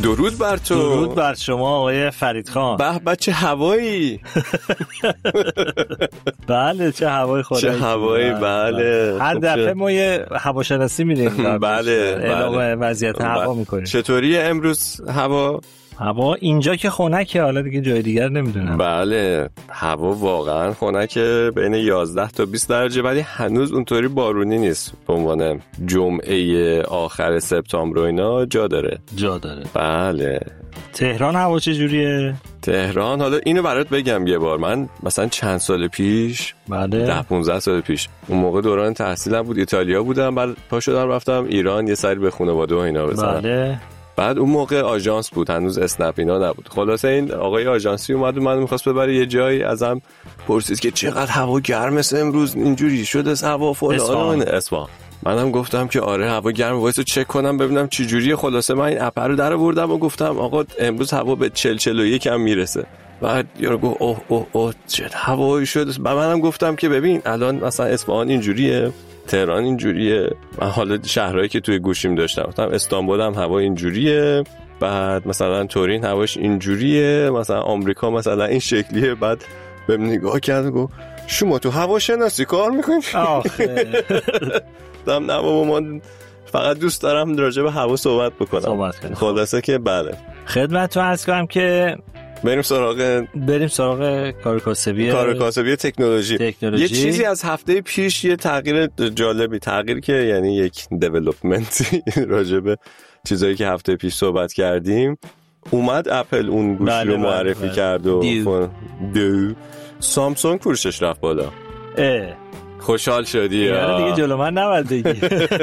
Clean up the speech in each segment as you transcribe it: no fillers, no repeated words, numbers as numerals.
درود بر تو. درود بر شما آقای فرید خان. به بچه هوایی. بله چه هوای خدایی. چه هوایی. بله هر دفعه ما یه هواشناسی می‌ریم. بله اعلام وضعیت هوا می‌کنیم. چطوری امروز هوا؟ هوا اینجا که خنکه، حالا دیگه جای دیگر نمیدونم. بله هوا واقعا خنکه، بین 11 تا 20 درجه، ولی هنوز اونطوری بارونی نیست. به عنوان جمعه آخر سپتامبر و اینا جا داره. بله. تهران هوا چجوریه؟ تهران حالا اینو برات بگم یه بار، من مثلا چند سال پیش، بله 10-15 سال پیش، اون موقع دوران تحصیلم بود، ایتالیا بودم، بعد پا شدم رفتم ایران یه سری به خانواده و اینا بزنم. بله. بعد اون موقع آژانس بود، هنوز اسنپ اینا نبود. خلاصه این آقای آژانسی اومد و من می‌خواست ببره یه جایی، ازم پرسید که چقدر هوا گرمه امروز، اینجوری شده هوا فلان اصفهان. منم گفتم که آره هوا گرمه، وایسو چک کنم ببینم چه جوریه. خلاصه من این اپ رو درآوردم و گفتم آقا امروز هوا به 40-41 هم میرسه. بعد یارو گفت اوه چه هوایی شده. بعد منم گفتم که ببین الان مثلا اصفهان اینجوریه، تهران اینجوریه، من حالا شهرهایی که توی گوشیم داشتم، مثلا استانبول هم هوا اینجوریه، بعد مثلا تورین هواش اینجوریه، مثلا آمریکا مثلا این شکلیه. بعد بهم نگاه کرد و گفت شما تو هواشناسی کار میکنید؟ آخه دم نه بابا، من فقط دوست دارم راجع به هوا صحبت بکنم. خلاصه که بله خدمتتون عرض کنم که بریم سراغ کارکاسبی تکنولوژی. یه چیزی از هفته پیش، یه تغییر جالبی، تغییری که یعنی یک دیولپمنتی راجع به چیزایی که هفته پیش صحبت کردیم، اومد اپل اون گوشی رو معرفی کرد و سامسونگ فروشش رفت بالا. خوشحال شدی یا دیگه جلو من نباید بگی.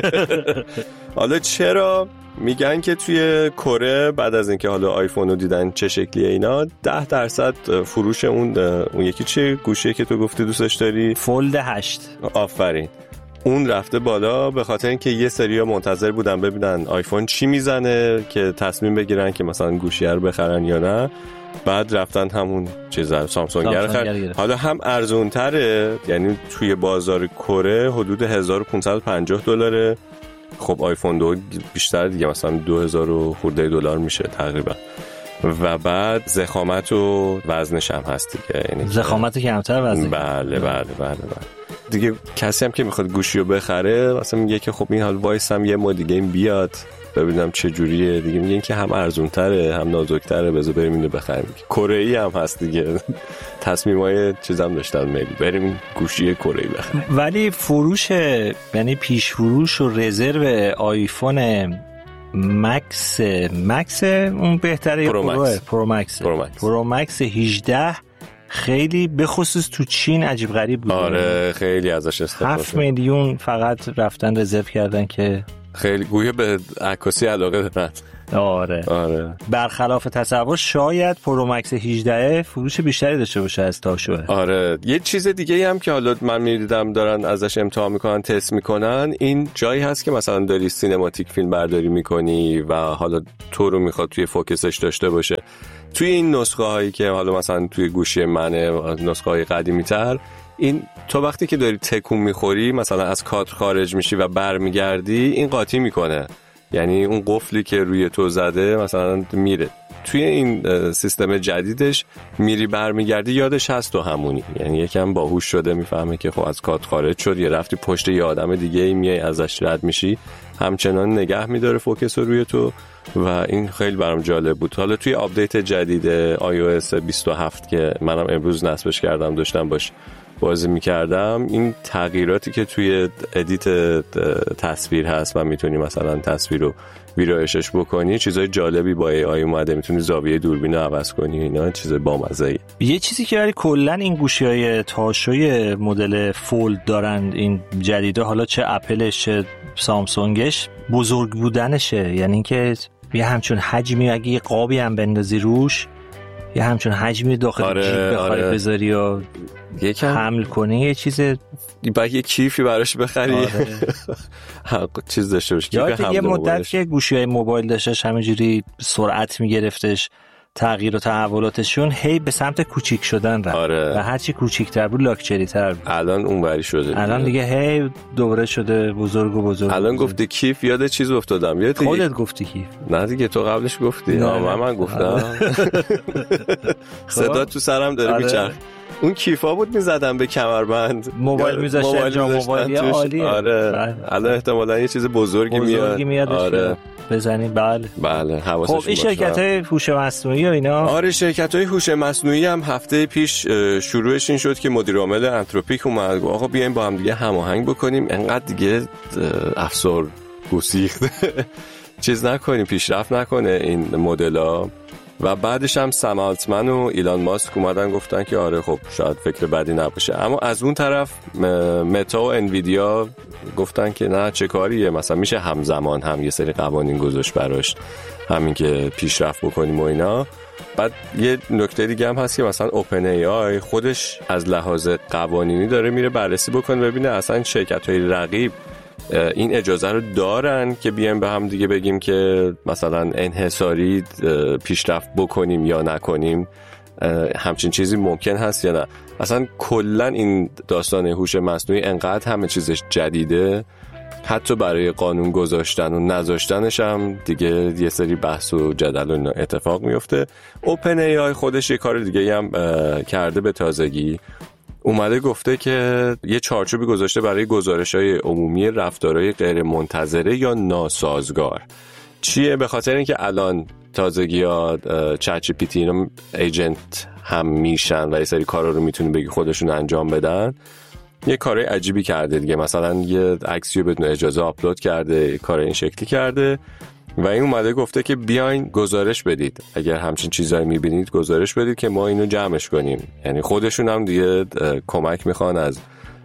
حالا چرا؟ میگن که توی کره بعد از اینکه حالا آیفون رو دیدن چه شکلیه اینا، 10% فروش اون یکی چه گوشیه که تو گفتی دوستش داری؟ فولد 8. آفرین. اون رفته بالا به خاطر اینکه یه سریا منتظر بودن ببینن آیفون چی میزنه که تصمیم بگیرن که مثلا گوشی رو بخرن یا نه. بعد رفتن همون چیزا سامسونگ رو خرید. حالا هم ارزون تره، یعنی توی بازار کره حدود $1550. خب آیفون 2 بیشتر دیگه، مثلا 2000 خورده دلار میشه تقریبا. و بعد ضخامت و وزنش هم هست دیگه، یعنی ضخامت کمتر وزن. بله. دیگه کسی هم که میخواد گوشی رو بخره مثلا میگه که خب این حال وایسم یه ماه دیگه این بیاد ببینم چه جوریه دیگه. میگن که هم ارزون تره هم نازک تره، بذار بریم اینو بخریم. کره ای هم هست دیگه. تصمیمای چیزام داشتن میلی بریم گوشی کره ای بخریم. ولی فروش، یعنی پیش فروش و رزرو آیفون مکس اون بهتره یا پرو مکس 18 خیلی به خصوص تو چین عجیب غریب بود. آره خیلی ازش استفاده 7 میلیون فقط رفتن رزرو کردن که خیلی گویا به عکاسی علاقه دارن. آره. برخلاف تصور شاید پرو مکس 18 فروش بیشتری داشته باشه از تاشوه. آره یه چیز دیگه هم که حالا من می‌دیدم دارن ازش امتحان میکنن، تست میکنن، این جایی هست که مثلا داری سینماتیک فیلم برداری میکنی و حالا تو رو میخواد توی فوکسش داشته باشه. توی این نسخه هایی که حالا مثلا توی گوشی منه، نسخه های قدیمی تر، این تو وقتی که داری تکون میخوری مثلا از کادر خارج میشی و برمیگردی، این قاطی میکنه، یعنی اون قفلی که روی تو زده مثلا میره. توی این سیستم جدیدش میری برمیگردی یادش هست تو همونی، یعنی یکم باهوش شده، میفهمه که خب از کادر خارج شد، یه رفتی پشت یه آدم دیگه ای میای ازش رد میشی، همچنان نگه میداره فوکس رو روی تو و این خیلی برام جالب بود. حالا توی آپدیت جدید iOS 27 که منم امروز نصبش کردم، داشتم باش بازی میکردم، این تغییراتی که توی ادیت تصویر هست و میتونی مثلا تصویر رو ویرایشش بکنی، چیزای جالبی با AI اومده، میتونی زاویه دوربین رو عوض کنی، اینا چیزای بامزه‌ای. یه چیزی که ولی کلا این گوشی‌های تاشوی مدل فولد دارن این جدیده، حالا چه اپلش چه سامسونگش، بزرگ بودنشه، یعنی اینکه یه همچون حجمی اگه یه قابی هم بندازی روش، یه همچون حجمی داخل جیب بخوای بذاری و یکم حمل کنی، یه چیز باید یه کیفی براش بخری. چیز داشته باشه. یه مدت که گوشی‌های موبایل داشتش همینجوری سرعت میگرفتش، تغییر و تحولاتشون هی به سمت کوچیک شدن رفت. آره. و هرچی کوچیک‌تر بود لاکچری تر بود. الان اونوری شده. الان دیگه هی دوباره شده بزرگ و بزرگ. الان گفتی کیف، یاد چیز افتادم. یاد خودت گفتی کیف. نه دیگه تو قبلش گفتی. من گفتم. صدا تو سرم داره میچرخه. اون کیفا بود میزدن به کمربند، موبایل میذاشتن جا موبایل عالیه. آره الان احتمالاً یه چیز بزرگی میاد. آره بزنین. بله حواسش باشه. خب این شرکت‌های هوش مصنوعی و اینا، آره شرکت‌های هوش مصنوعی هم هفته پیش شروعش این شد که مدیر عامل انتروپیک اومد گفت آقا بیایم با هم دیگه هماهنگ بکنیم، انقدر دیگه افسر گسیخته چیز نکنیم، پیشرفت نکنه این مدل‌ها. و بعدش هم سم آلتمن و ایلان ماسک اومدن گفتن که آره خب شاید فکر بدی نباشه. اما از اون طرف متا و انویدیا گفتن که نه چه کاریه، مثلا میشه همزمان هم یه سری قوانین گذاشت براش، همین که پیشرفت بکنیم و اینا. بعد یه نکته دیگه هم هست که مثلا اوپن ای آی خودش از لحاظ قوانینی داره میره بررسی بکنه ببینه اصلا شرکت‌های رقیب این اجازه رو دارن که بیایم به هم دیگه بگیم که مثلا انحصاری پیشرفت بکنیم یا نکنیم، همچین چیزی ممکن هست یا نه. اصلا کلا این داستان هوش مصنوعی انقدر همه چیزش جدیده، حتی برای قانون گذاشتن و نذاشتنش هم دیگه یه سری بحث و جدل و اتفاق میفته. اوپن ای آی خودش یه کار دیگه هم کرده به تازگی، اومده گفته که یه چارچوبی گذاشته برای گزارش‌های عمومی رفتارهای غیر منتظره یا ناسازگار. چیه؟ به خاطر اینکه الان تازگی‌ها چت جی پی تی اینا ایجنت هم میشن و یه سری کارا رو میتونی بگی خودشون انجام بدن، یه کارای عجیبی کرده دیگه. مثلا یه عکسی رو بدون اجازه آپلود کرده، کار این شکلی کرده و این اومده گفته که بیاین گزارش بدید، اگر همچین چیزایی میبینید گزارش بدید که ما اینو جمعش کنیم. یعنی خودشون هم دیگه کمک میخوان از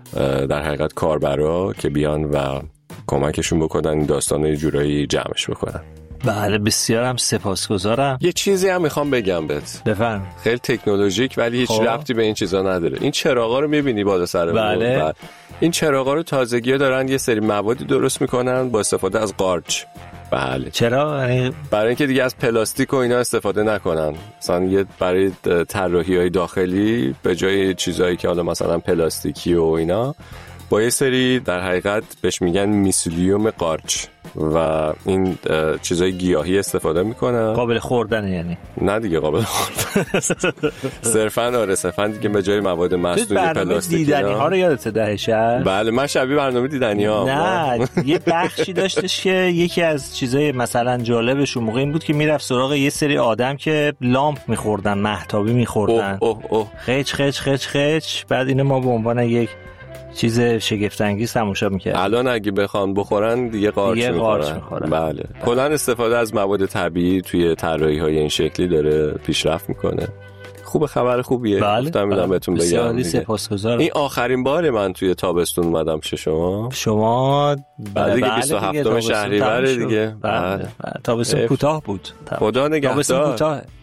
در حقیقت کاربرا که بیان و کمکشون بکنن این داستانو یه جورایی جمعش بکنن. بله بسیار هم سپاسگزارم. یه چیزی هم میخوام بگم بهت. بفرم. خیلی تکنولوژیک ولی هیچ ربطی به این چیزا نداره. این چراغا رو میبینی بالا سر بله. این چراغا رو تازگی‌ها دارن یه سری موادی درست میکنن با استفاده از قارچ. بله. چرا؟ برای اینکه دیگه از پلاستیک و اینا استفاده نکنن. مثلا یه برای طراحی‌های داخلی به جای چیزایی که حالا مثلا پلاستیکی و اینا با یه سری در حقیقت بهش میگن میسیلیوم قارچ و این چیزای گیاهی استفاده میکنن. قابل خوردن یعنی؟ نه دیگه قابل خوردن صرفاً دیگه به جای مواد مصنوعی پلاستیکی. دیدنی ها رو یادته دهشت؟ بله من شبیه برنامه دیدنی ها. نه یه بخشی داشتش که یکی از چیزای مثلا جالبش اون موقع این بود که میرفت سراغ یه سری آدم که لامپ میخوردن، مهتابی میخوردن، خچ بعد اینو ما به عنوان یک چیز شگفت انگیز تماشا می‌کرد. الان اگه بخوان بخورن دیگه قارچ می‌خورن. بله. کلاً استفاده از مواد طبیعی توی طراحی‌های این شکلی داره پیشرفت میکنه. خوب خبر خوبیه. گفتم می‌دونم بهتون بگم. سپاسگزارم. این آخرین باره من توی تابستون اومدم شما بعد دیگه 27 شهریور دیگه. بله. تابستون کوتاه بود. خدا نگهدار.